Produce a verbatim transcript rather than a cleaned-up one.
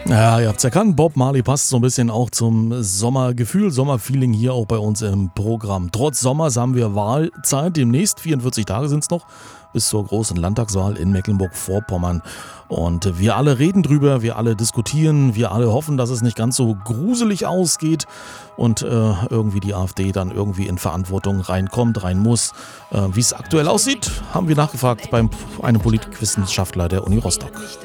Ja, ihr habt's erkannt, Bob Marley passt so ein bisschen auch zum Sommergefühl, Sommerfeeling hier auch bei uns im Programm. Trotz Sommers haben wir Wahlzeit, demnächst vierundvierzig Tage sind's noch, bis zur großen Landtagswahl in Mecklenburg-Vorpommern. Und wir alle reden drüber, wir alle diskutieren, wir alle hoffen, dass es nicht ganz so gruselig ausgeht und äh, irgendwie die AfD dann irgendwie in Verantwortung reinkommt, rein muss. Äh, Wie es aktuell aussieht, haben wir nachgefragt bei einem Politikwissenschaftler der Uni Rostock.